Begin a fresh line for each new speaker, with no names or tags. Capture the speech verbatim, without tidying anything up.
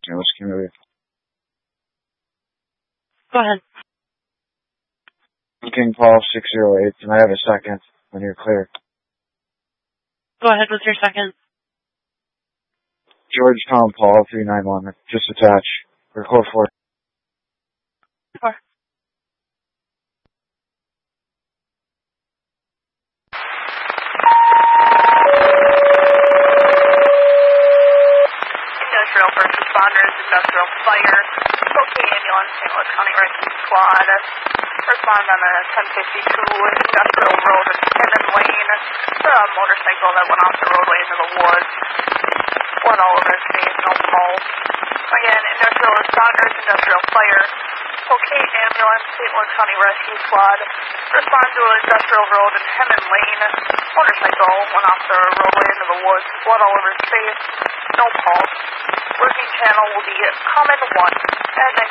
Whiskey Whiskey movie.
Go ahead.
King Paul six zero eight, and I have a second when you're clear.
Go ahead with your second.
George Tom Paul three nine one, just attach. Record for.
Four.
Industrial first responders, industrial fire, okay ambulance, Saint Louis County Rescue Squad. Respond on a ten fifty-two Industrial Road in Hammond Lane. The motorcycle that went off the roadway into the woods. Blood all over his face, no pulse. Again, industrial responders, industrial fire. Okay ambulance, Saint Louis County Rescue Squad. Respond to an industrial road in Hammond Lane. Motorcycle went off the roadway into the woods. Blood all over his face, no pulse. Working channel will be common one. And then